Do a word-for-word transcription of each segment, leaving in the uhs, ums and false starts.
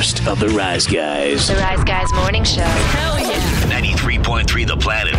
first of the Rise Guys. The Rise Guys Morning Show. Hell yeah. ninety-three point three The Planet.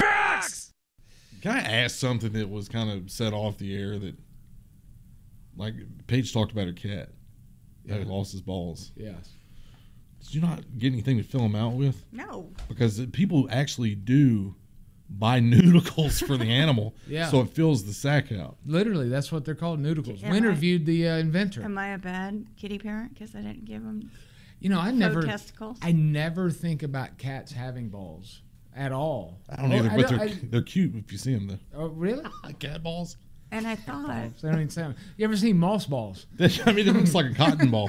Can I ask something that was kind of set off the air that, like, Paige talked about her cat that Yeah. lost his balls. Yes. Did you not get anything to fill them out with? No. Because people actually do buy noodles for the animal, Yeah. so it fills the sack out. Literally, that's what they're called, noodles. Am We I- interviewed the uh, inventor. Am I a bad kitty parent because I didn't give them You know, I faux never, testicles? I never think about cats having balls at all. I don't Oh, either, I but don't- they're, I- they're cute if you see them, though. Oh, really? Cat balls? And I thought, They don't even sound. You ever seen moss balls? I mean, it looks like a cotton ball.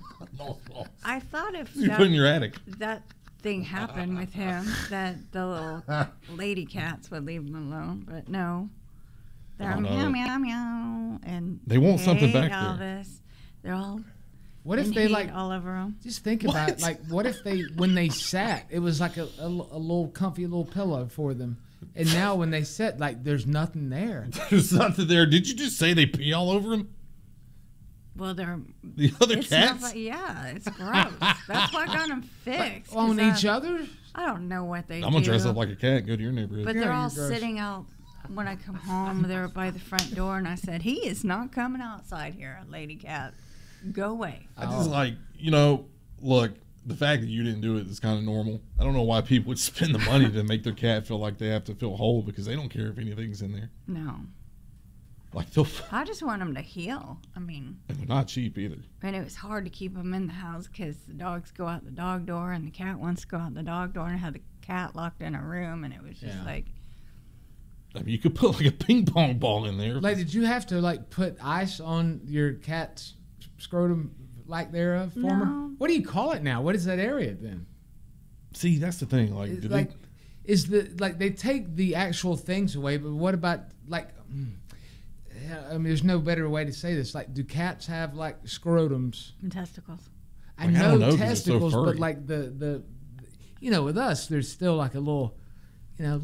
I thought if You put in that, your attic. that thing happened with him, that the little lady cats would leave him alone. But no, they're Oh, no. meow meow meow, and They want something hate back all there. This. They're all What if in they heat like? all over them. Just think about it. Like, what if they, when they sat, it was like a, a, a little comfy little pillow for them, and now when they sit, like, there's nothing there. There's nothing there. Did you just say they pee all over them? Well, they're The other it's not cats? like- yeah, it's gross. That's why I got them fixed. 'cause On I, each other? I don't know what they I'm do. going to dress up like a cat and go to your neighborhood. But Yeah, they're you're all gross. sitting out when I come home. They're by the front door, and I said, "He is not coming outside here, lady cat. Go away." I just like, you know, look, the fact that you didn't do it is kind of normal. I don't know why people would spend the money to make their cat feel like they have to feel whole because they don't care if anything's in there. No, Like, they'll, I just want them to heal. I mean, and they're not cheap either. and it was hard to keep them in the house because the dogs go out the dog door, and the cat wants to go out the dog door, and I had the cat locked in a room, and it was just Yeah. like, I mean, you could put like a ping pong ball in there. Like, did you have to like put ice on your cat's scrotum like thereof, former? No. What do you call it now? What is that area then? See, that's the thing. Like, do like, they, is the like they take the actual things away, but what about like? mm, I mean, there's no better way to say this. Like, do cats have like scrotums? and testicles. I Like, I know, don't know 'cause it's so testicles, but furry. like the the, you know, with us, there's still like a little, you know,